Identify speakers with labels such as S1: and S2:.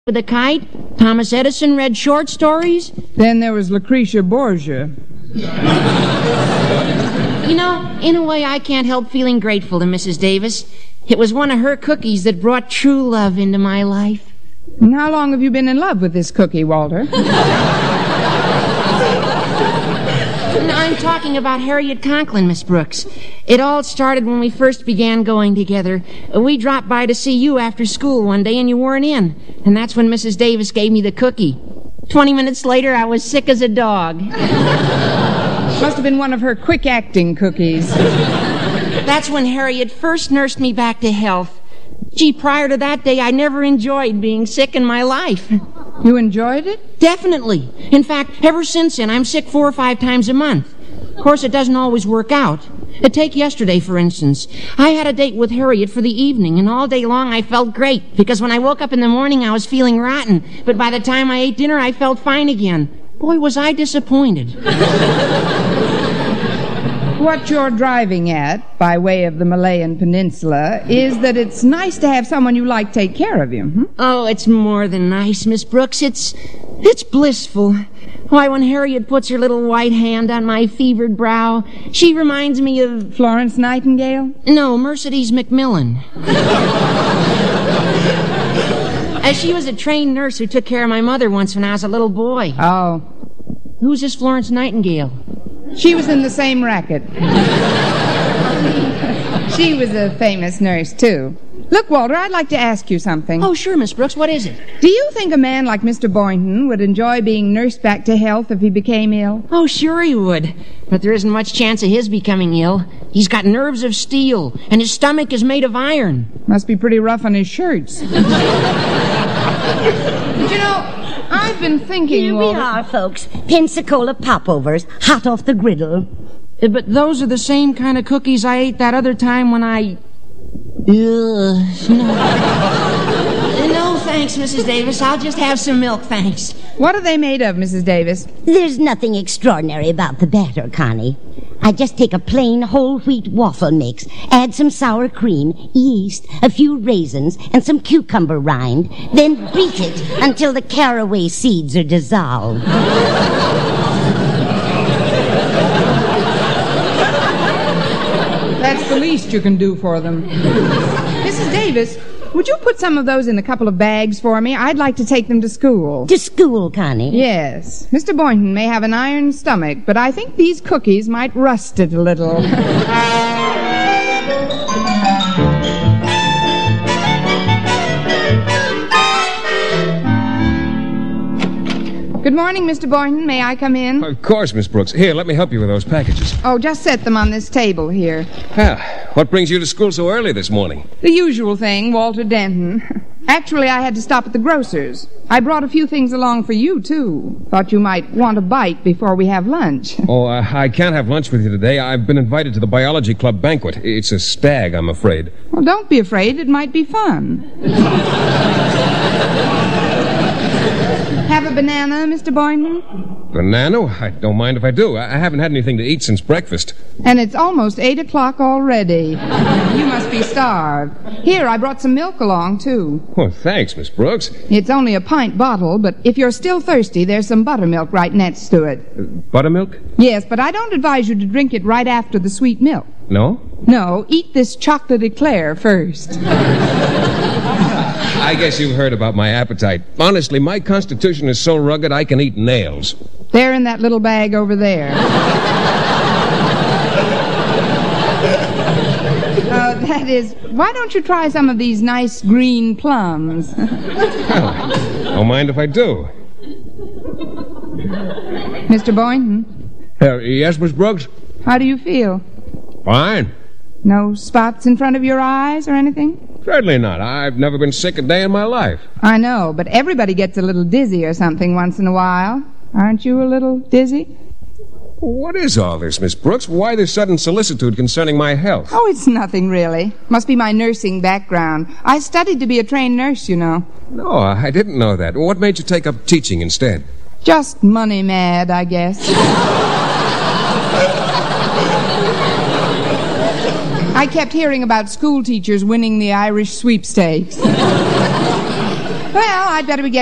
S1: with a kite. Thomas Edison read short stories.
S2: Then there was Lucretia Borgia.
S1: You know, in a way, I can't help feeling grateful to Mrs. Davis. It was one of her cookies that brought true love into my life.
S2: And how long have you been in love with this cookie, Walter?
S1: I'm talking about Harriet Conklin, Miss Brooks. It all started when we first began going together. We dropped by to see you after school one day, and you weren't in. And that's when Mrs. Davis gave me the cookie. 20 minutes later, I was sick as a dog.
S2: Must have been one of her quick-acting cookies.
S1: That's when Harriet first nursed me back to health. Gee, prior to that day, I never enjoyed being sick in my life.
S2: You enjoyed it?
S1: Definitely. In fact, ever since then, I'm sick 4 or 5 times a month. Of course, it doesn't always work out. Take yesterday, for instance. I had a date with Harriet for the evening, and all day long I felt great, because when I woke up in the morning, I was feeling rotten. But by the time I ate dinner, I felt fine again. Boy, was I disappointed.
S2: What you're driving at, by way of the Malayan Peninsula, is that it's nice to have someone you like take care of you. Hmm?
S1: Oh, it's more than nice, Miss Brooks. It's blissful. Why, when Harriet puts her little white hand on my fevered brow, she reminds me of...
S2: Florence Nightingale?
S1: No, Mercedes McMillan. She was a trained nurse who took care of my mother once when I was a little boy.
S2: Oh.
S1: Who's this Florence Nightingale?
S2: She was in the same racket. She was a famous nurse, too. Look, Walter, I'd like to ask you something.
S1: Oh, sure, Miss Brooks. What is it?
S2: Do you think a man like Mr. Boynton would enjoy being nursed back to health if he became ill?
S1: Oh, sure he would. But there isn't much chance of his becoming ill. He's got nerves of steel, and his stomach is made of iron.
S2: Must be pretty rough on his shirts. But you know, I've been thinking...
S3: Here we are, folks. Pensacola popovers, hot off the griddle.
S1: But those are the same kind of cookies I ate that other time when I... No, thanks, Mrs. Davis. I'll just have some milk, thanks.
S2: What are they made of, Mrs. Davis?
S3: There's nothing extraordinary about the batter, Connie. I just take a plain whole wheat waffle mix, add some sour cream, yeast, a few raisins, and some cucumber rind, then beat it until the caraway seeds are dissolved.
S2: That's the least you can do for them. Mrs. Davis, would you put some of those in a couple of bags for me? I'd like to take them to school.
S3: To school, Connie?
S2: Yes. Mr. Boynton may have an iron stomach, but I think these cookies might rust it a little. Good morning, Mr. Boynton. May I come in?
S4: Of course, Miss Brooks. Here, let me help you with those packages.
S2: Oh, just set them on this table here.
S4: Ah, what brings you to school so early this morning?
S2: The usual thing, Walter Denton. Actually, I had to stop at the grocer's. I brought a few things along for you, too. Thought you might want a bite before we have lunch.
S4: Oh, I can't have lunch with you today. I've been invited to the biology club banquet. It's a stag, I'm afraid.
S2: Well, don't be afraid. It might be fun. Have a banana, Mr. Boynton?
S4: Banana? I don't mind if I do. I haven't had anything to eat since breakfast.
S2: And it's almost 8 o'clock already. You must be starved. Here, I brought some milk along, too.
S4: Oh, thanks, Miss Brooks.
S2: It's only a pint bottle, but if you're still thirsty, there's some buttermilk right next to it.
S4: Buttermilk?
S2: Yes, but I don't advise you to drink it right after the sweet milk.
S4: No?
S2: No, eat this chocolate eclair first.
S4: I guess you've heard about my appetite. Honestly, my constitution is so rugged I can eat nails.
S2: They're in that little bag over there. That is, why don't you try some of these nice green plums?
S4: Well, don't mind if I do.
S2: Mr. Boynton?
S4: Yes, Miss Brooks?
S2: How do you feel?
S4: Fine.
S2: No spots in front of your eyes or anything?
S4: Certainly not. I've never been sick a day in my life.
S2: I know, but everybody gets a little dizzy or something once in a while. Aren't you a little dizzy?
S4: What is all this, Miss Brooks? Why this sudden solicitude concerning my health?
S2: Oh, it's nothing, really. Must be my nursing background. I studied to be a trained nurse, you know.
S4: No, I didn't know that. What made you take up teaching instead?
S2: Just money mad, I guess. I kept hearing about school teachers winning the Irish sweepstakes. Well, I'd better be getting